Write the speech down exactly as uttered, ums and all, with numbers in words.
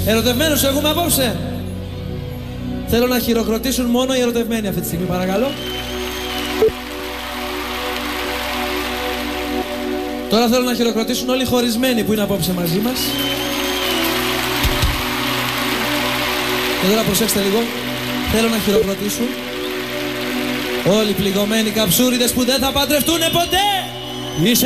Ερωτευμένους έχουμε απόψε. Θέλω να χειροκροτήσουν μόνο οι ερωτευμένοι αυτή τη στιγμή, παρακαλώ. Τώρα θέλω να χειροκροτήσουν όλοι οι χωρισμένοι που είναι απόψε μαζί μας. Και τώρα προσέξτε λίγο. Θέλω να χειροκροτήσουν όλοι οι πληγωμένοι καψούριδες που δεν θα παντρευτούνε ποτέ. Είσαι